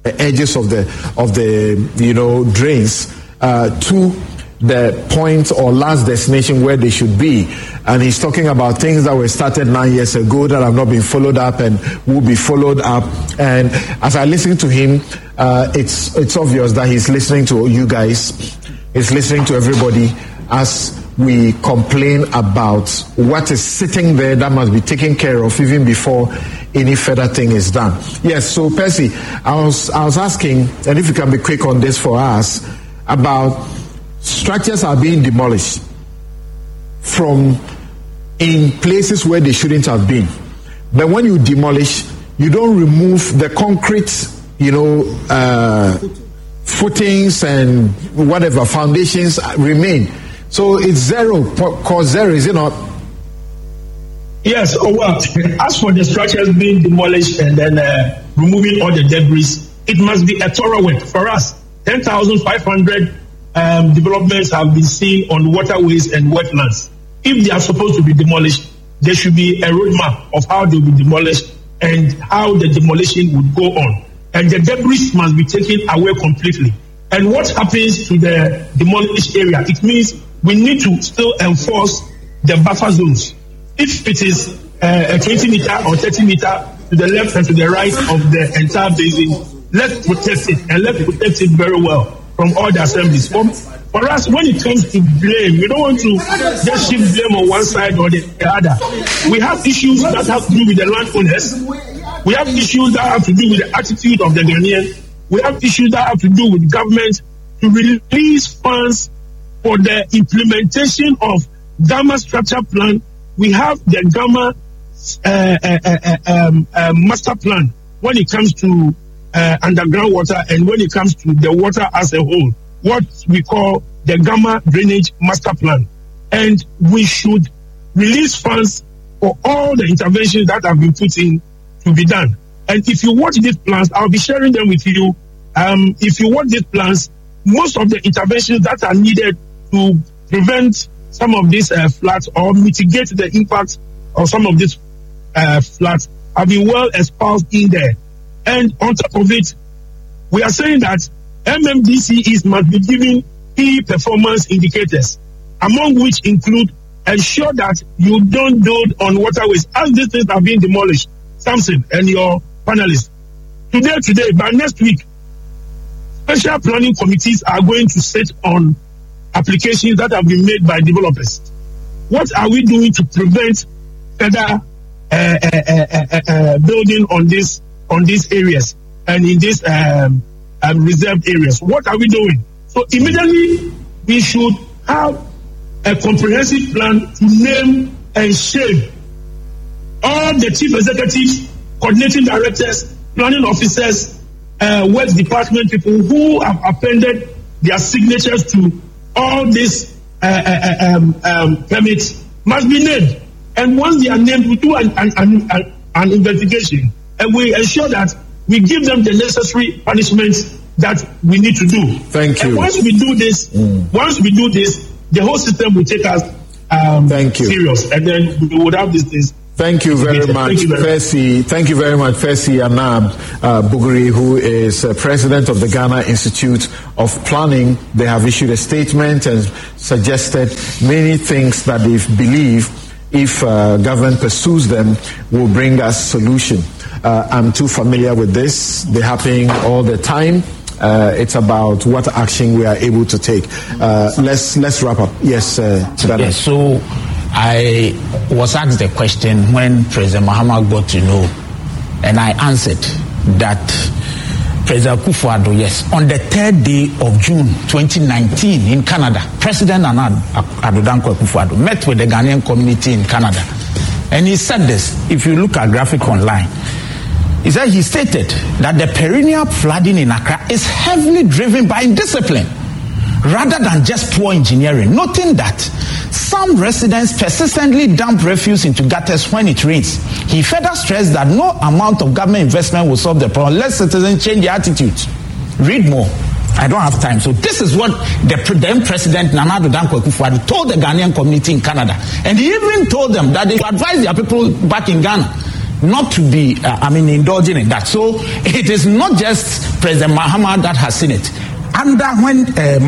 edges of the drains to the point or last destination where they should be. And he's talking about things that were started 9 years ago that have not been followed up and will be followed up. And as I listen to him, it's obvious that he's listening to you guys. He's listening to everybody as we complain about what is sitting there that must be taken care of even before any further thing is done. Yes, so Percy, I was asking, and if you can be quick on this for us, about structures are being demolished from in places where they shouldn't have been. But when you demolish, you don't remove the concrete, footings and whatever foundations remain. So it's zero, cause zero, is it not? Yes. Well, as for the structures being demolished and then removing all the debris, it must be a thorough work. For us, 10,500 developments have been seen on waterways and wetlands. If they are supposed to be demolished, there should be a roadmap of how they will be demolished and how the demolition would go on. And the debris must be taken away completely. And what happens to the demolished area? It means we need to still enforce the buffer zones. If it is a 20 meter or 30 meter to the left and to the right of the entire basin, let's protect it, and let's protect it very well from all the assemblies. For us, when it comes to blame, we don't want to just shift blame on one side or the other. We have issues that have to do with the landowners. We have issues that have to do with the attitude of the Ghanaian. We have issues that have to do with government to release funds for the implementation of Gamma structure plan. We have the Gamma master plan when it comes to underground water and when it comes to the water as a whole, what we call the Gamma drainage master plan. And we should release funds for all the interventions that have been put in to be done. And if you watch these plans, I'll be sharing them with you. If you watch these plans, most of the interventions that are needed to prevent some of these floods or mitigate the impact of some of these floods have been well espoused in there. And on top of it, we are saying that MMDCs must be given key performance indicators, among which include ensure that you don't build on waterways as these things are being demolished. Samson and your panelists. Today, by next week, special planning committees are going to sit on applications that have been made by developers. What are we doing to prevent further building on these areas and in these reserved areas? What are we doing? So immediately we should have a comprehensive plan to name and shape all the chief executives, coordinating directors, planning officers, works department people who have appended their signatures to all these permits must be named. And once they are named, we do an investigation and we ensure that we give them the necessary punishments that we need to do. Thank you. And once we do this, the whole system will take us serious, and then we would have these things. Thank you very much, Percy. Thank you very much, Percy Anab Buguri, who is president of the Ghana Institute of Planning. They have issued a statement and suggested many things that they believe, if government pursues them, will bring us solution. I'm too familiar with this. They're happening all the time. It's about what action we are able to take. Let's wrap up. Yes, yes. So I was asked the question when President Mahama got to know, and I answered that President Akufo-Addo, yes, on the 3rd day of June 2019 in Canada, President Nana Addo Dankwa Akufo-Addo met with the Ghanaian community in Canada, and he said this. If you look at graphic online, he stated that the perennial flooding in Accra is heavily driven by indiscipline rather than just poor engineering, noting that some residents persistently dump refuse into gutters when it rains. He further stressed that no amount of government investment will solve the problem unless citizens change their attitudes. Read more. I don't have time. So this is what the then President Nana Addo Dankwa Akufo-Addo told the Ghanaian community in Canada. And he even told them that they should advise their people back in Ghana not to be, indulging in that. So it is not just President Mahama that has seen it. When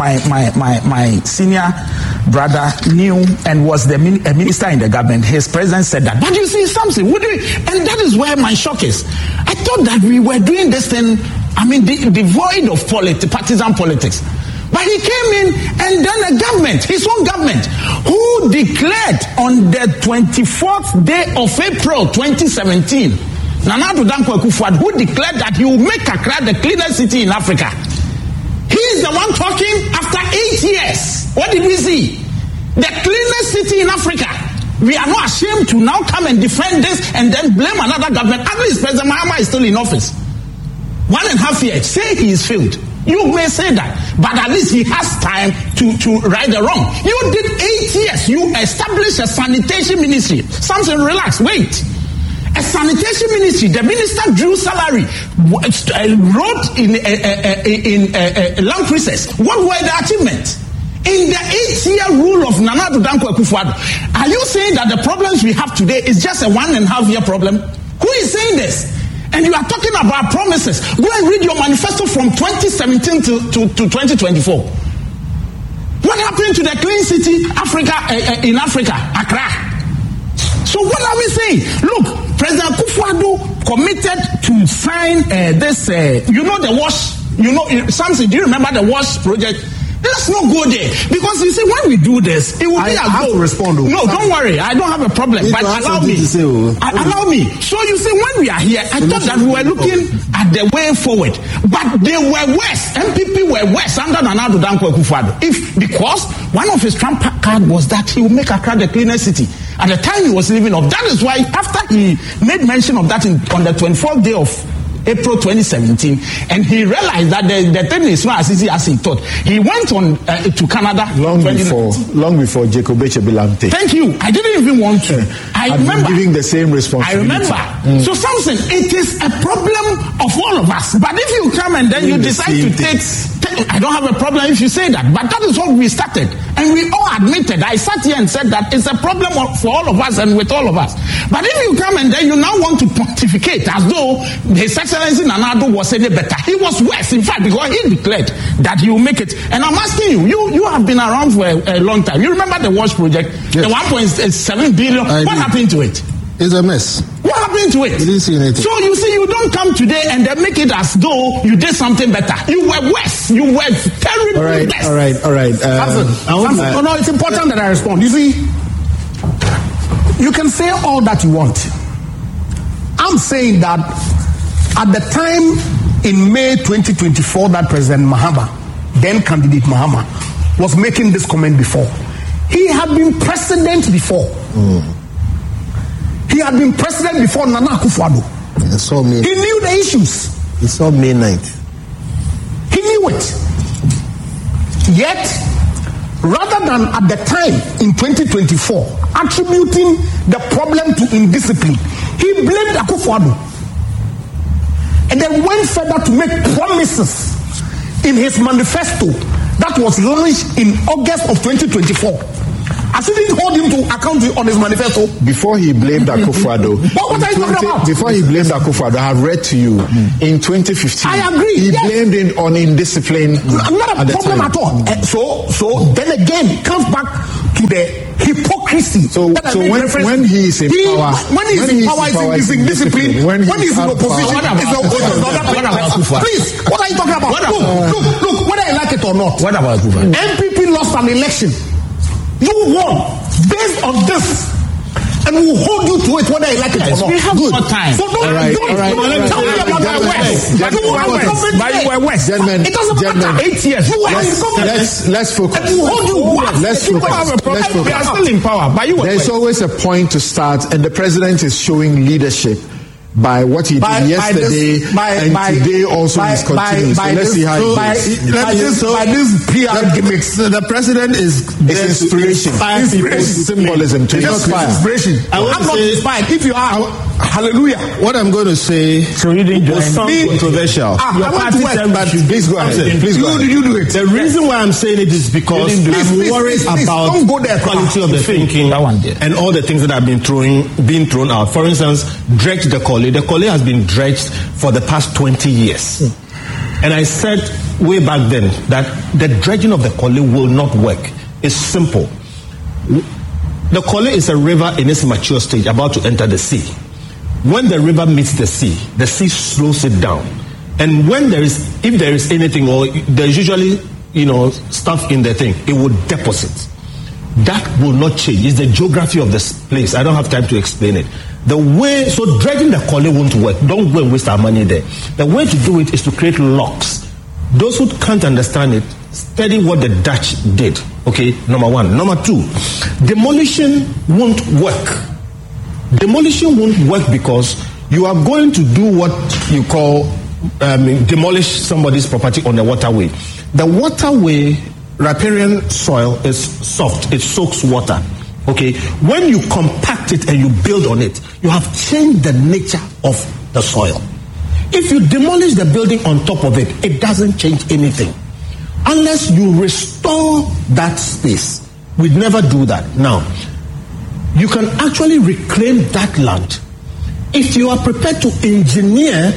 my senior brother knew and was a minister in the government, his president said that. But you see something, and that is where my shock is. I thought that we were doing this thing, devoid of partisan politics. But he came in and then a government, his own government, who declared on the 24th day of April 2017, Nana Addo Dankwa Akufo-Addo, who declared that he will make Accra the cleanest city in Africa. He is the one talking after 8 years. What did we see? The cleanest city in Africa. We are not ashamed to now come and defend this and then blame another government. At least President Mahama is still in office. 1.5 years. Say he is failed. You may say that, but at least he has time to right the wrong. You did 8 years. You established a sanitation ministry. Something, relax, wait. A sanitation ministry. The minister drew salary, wrote in land cruises. What were the achievements? In the 8-year rule of Nana Addo Dankwa Akufo-Addo, are you saying that the problems we have today is just a 1.5 year problem? Who is saying this? And you are talking about promises. Go and read your manifesto from 2017 to 2024. What happened to the clean city in Africa, Accra? So what are we saying? Look, President Akufo-Addo committed to sign this, the WASH, something, do you remember the WASH project? Let's not go there. Because you see, when we do this, it will be a have to respond. No, don't worry. I don't have a problem. But allow me. Allow me. So you see, when we are here, I thought that we were looking at the way forward. But they were worse. MPP were worse under Nana Addo Dankwa Akufo-Addo. Because one of his trump card was that he would make Accra the cleanest city. At the time he was leaving off. That is why after he made mention of that on the 24th day of April 2017, and he realized that the thing is not as easy as he thought. He went on to Canada long before Jacob Echebilante. Thank you. I didn't even want to. I remember giving the same responsibility. I remember. So something, it is a problem of all of us. But if you come and then you decide to take, I don't have a problem if you say that. But that is what we started, and we all admitted. I sat here and said that it's a problem for all of us and with all of us. But if you come and then you now want to pontificate as though His Excellency Nana Addo was any better, he was worse. In fact, because he declared that he will make it. And I'm asking you have been around for a long time. You remember the WASH project? Yes. The 1.7 billion. What happened to it? It's a mess. What happened to it? You didn't see anything. So you see, you don't come today and then make it as though you did something better. You were worse. You were terrible. All right. No, it's important that I respond. You see, you can say all that you want. I'm saying that at the time in May 2024 that President Mahama, then candidate Mahama, was making this comment before, he had been president before. He had been president before Nana Akufo-Addo. He knew the issues. He saw May 9th. He knew it. Yet, rather than at the time in 2024 attributing the problem to indiscipline, he blamed Akufo-Addo and then went further to make promises in his manifesto that was launched in August of 2024. I didn't hold him to account on his manifesto. Before he blamed Akufo-Addo, what are you talking about? Before he blamed Akufo-Addo, I have read to you in 2015. I agree. He blamed him on indiscipline. Not a problem at all. So then again, it comes back to the hypocrisy. So when he is in power, when he's in indiscipline. When he's in opposition, please, what are you talking about? Look, whether I like it or not. What about Akufo-Addo? MPP lost an election. You won based on this, and we'll hold you to it whether you like it or not. We have more time. So don't tell me about my West. But you were West. It doesn't matter. 8 years. You were in government. Let's focus. And we'll hold you. Let's focus. We are still in power. But you were There's always a point to start, and the president is showing leadership by what he did yesterday and today also is continuing. So let's see how it goes. By this PR gimmicks, the president is inspiration. Symbolism to inspiration. I'm not inspired. If you are, Hallelujah. What I'm going to say So you didn't will join sound me? controversial. I Your want party to work, said but we should- Please go ahead. Please go ahead. you do it. The reason why I'm saying it is because I'm worried please, about don't go there, the quality of the thinking That one there. and all the things that have been thrown out. For instance, dredge the Korle. The Korle has been dredged for the past 20 years. And I said way back then that the dredging of the Korle will not work. It's simple. The Korle is a river in its mature stage, about to enter the sea. When the river meets the sea slows it down. And if there is anything, or there's usually, stuff in the thing, it will deposit. That will not change. It's the geography of this place. I don't have time to explain it. So dredging the Korle won't work. Don't go and waste our money there. The way to do it is to create locks. Those who can't understand it, study what the Dutch did. Okay, number one. Number two, demolition won't work. Demolition won't work because you are going to do what you call demolish somebody's property on the waterway. The waterway, riparian soil, is soft. It soaks water. Okay, when you compact it and you build on it, you have changed the nature of the soil. If you demolish the building on top of it, it doesn't change anything. Unless you restore that space. We'd never do that. Now, you can actually reclaim that land if you are prepared to engineer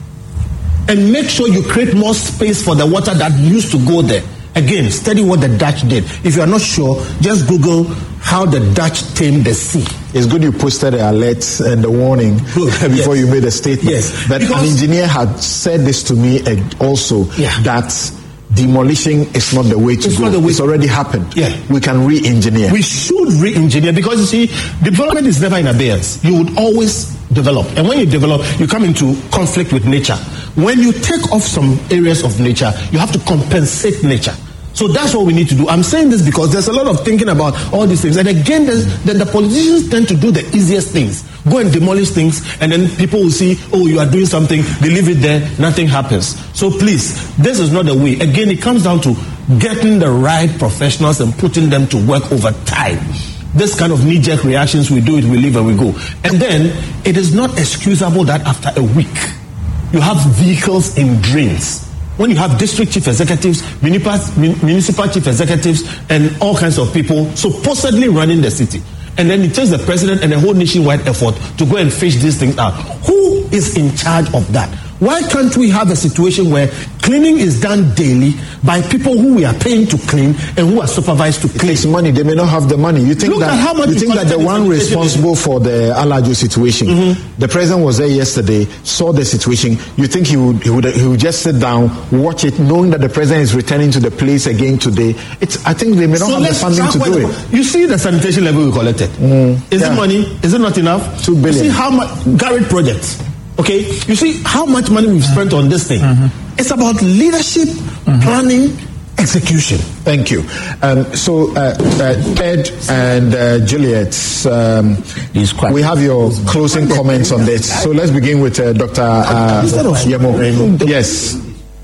and make sure you create more space for the water that used to go there. Again, study what the Dutch did. If you are not sure, just Google how the Dutch tamed the sea. It's good you posted the alert and the warning before you made a statement. Yes. But an engineer had said this to me also, that demolition is not the way to go. It's already happened. Yeah. We can re-engineer. We should re-engineer because, you see, development is never in abeyance. You would always develop. And when you develop, you come into conflict with nature. When you take off some areas of nature, you have to compensate nature. So that's what we need to do. I'm saying this because there's a lot of thinking about all these things. And again, the politicians tend to do the easiest things. Go and demolish things, and then people will see, oh, you are doing something, they leave it there, nothing happens. So please, this is not the way. Again, it comes down to getting the right professionals and putting them to work over time. This kind of knee-jerk reactions, we do it, we leave and we go. And then, it is not excusable that after a week, you have vehicles in drains. When you have district chief executives, municipal chief executives, and all kinds of people supposedly running the city. And then it takes the president and a whole nationwide effort to go and fish these things out. Who is in charge of that? Why can't we have a situation where cleaning is done daily by people who we are paying to clean and who are supervised to clean? It's money. They may not have the money. You think that the one responsible for the Alajo situation, the president was there yesterday, saw the situation. You think he would just sit down, watch it, knowing that the president is returning to the place again today? I think they may not have the funding to do it. You see the sanitation level we collected. Is it money? Is it not enough? 2 billion. You see how much Garrett projects. Okay, you see how much money we've spent on this thing. It's about leadership, planning, execution. Thank you. So, Ted and Juliet, we have your closing comments on this. So let's begin with Dr. Yemo. Yes.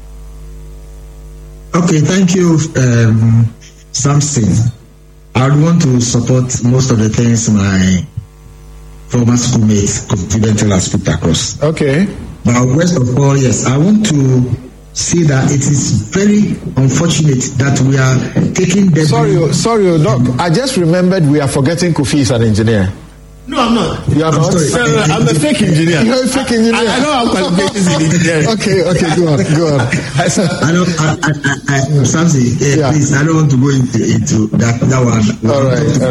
Okay, thank you, Samson. I would want to support most of the things my former schoolmates confidential has put across. Okay. But first of all, yes, I want to say that it is very unfortunate that we are taking the... Sorry, Doc. I just remembered we are forgetting Kofi is an engineer. No, I'm not. You are not? I'm a fake engineer. You're a fake engineer. I know how qualifications in engineering. Okay, go on. Samson, please, I don't want to go into that one. All right.